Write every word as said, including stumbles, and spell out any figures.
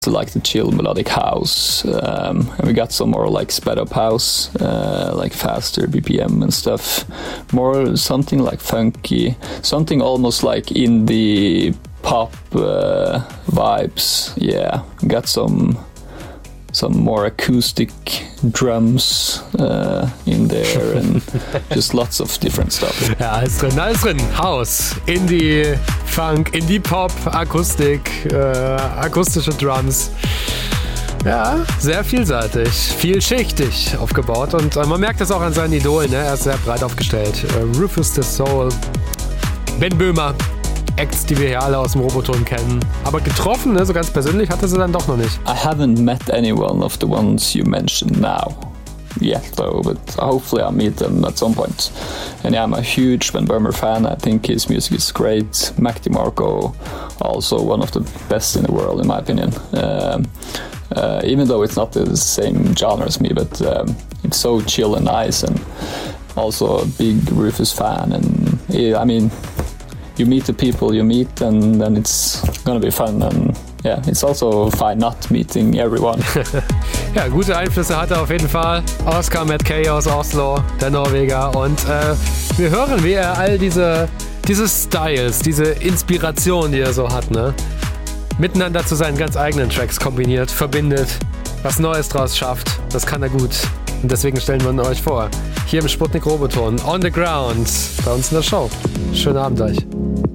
to like the chill melodic house, um, and we got some more like sped up house, uh, like faster B P M and stuff. More something like funky, something almost like indie pop uh, vibes. Yeah, got some some more acoustic drums uh, in there and just lots of different stuff. Ja, alles drin, alles drin. House, Indie, Funk, Indie Pop, Akustik, äh, akustische Drums. Ja, sehr vielseitig, vielschichtig aufgebaut und äh, man merkt das auch an seinen Idolen, ne? Er ist sehr breit aufgestellt. Äh, Rufus the Soul, Ben Böhmer, Acts, die wir hier alle aus dem Roboton kennen. Aber getroffen, ne, so ganz persönlich, hatte sie dann doch noch nicht. I haven't met anyone of the ones you mentioned now yet, though, but hopefully I'll meet them at some point. And yeah, I'm a huge Ben Böhmer fan. I think his music is great. Mac DeMarco, also one of the best in the world, in my opinion. Um, uh, even though it's not the same genre as me, but um, it's so chill and nice, and also a big Rufus fan. And yeah, I mean, you meet the people you meet, and then it's gonna be fun. And yeah, it's also fine not meeting everyone. Ja, gute Einflüsse hat er auf jeden Fall. Oscar Matt Kay aus Oslo, der Norweger. Und äh, wir hören, wie er all diese, diese Styles, diese Inspiration, die er so hat, ne, miteinander zu seinen ganz eigenen Tracks kombiniert, verbindet, was Neues draus schafft. Das kann er gut. Und deswegen stellen wir ihn euch vor. Hier im Sputnik Roboton, on the ground, bei uns in der Show. Schönen Abend euch.